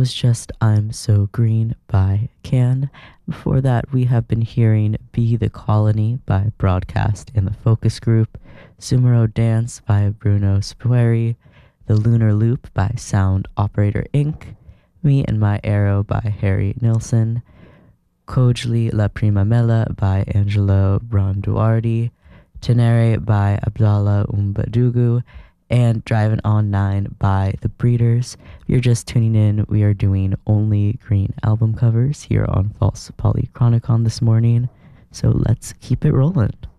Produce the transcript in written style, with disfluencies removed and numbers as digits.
was just I'm So Green by Can. Before that, we have been hearing Be the Colony by Broadcast and the Focus Group, Sumero Dance by Bruno Spueri, The Lunar Loop by Sound Operator Inc., Me and My Arrow by Harry Nilsson, Kojli La Prima Mela by Angelo Branduardi, Tenere by Abdallah Umbadugu, and Driving on 9 by The Breeders. If you're just tuning in, we are doing only green album covers here on False Polychronicon this morning, so let's keep it rolling.